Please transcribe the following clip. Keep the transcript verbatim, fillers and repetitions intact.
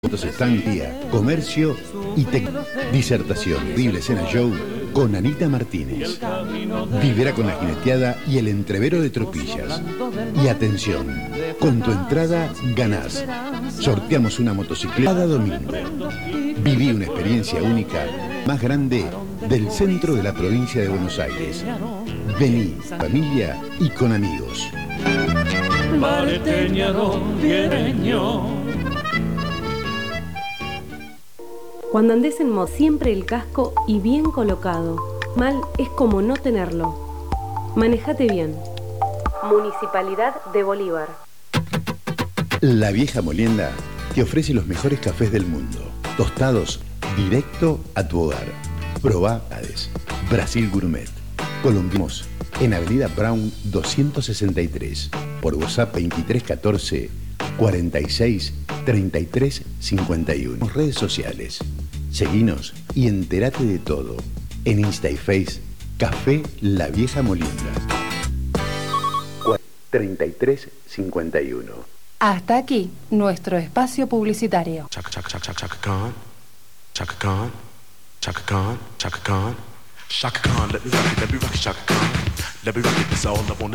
Estancia, comercio y tecnología. Disertación, Horrible Cena Show con Anita Martínez. Vivera con la jineteada y el entrevero de tropillas. Y atención, con tu entrada ganás. Sorteamos una motocicleta cada domingo. Viví una experiencia única, más grande del centro de la provincia de Buenos Aires. Vení, familia y con amigos. Cuando andes en moto, siempre el casco y bien colocado. Mal es como no tenerlo. Manejate bien. Municipalidad de Bolívar. La Vieja Molienda te ofrece los mejores cafés del mundo. Tostados directo a tu hogar. Probá Hades. Brasil Gourmet. Colombiamos en Avenida Brown doscientos sesenta y tres. Por WhatsApp veintitrés catorce cuarenta y seis treinta y tres cincuenta y uno. Redes sociales. Seguinos y entérate de todo. En Insta y Face, Café La Vieja Molienda. treinta y tres cincuenta y uno. Hasta aquí nuestro espacio publicitario. Chaka Chaka Chaka Chaka Khan, Chaka Khan, Chaka Khan, Chaka Khan, Chaka Khan. Let me rock it, let me rock it, Chaka Khan. Let me rock it, that's all I want.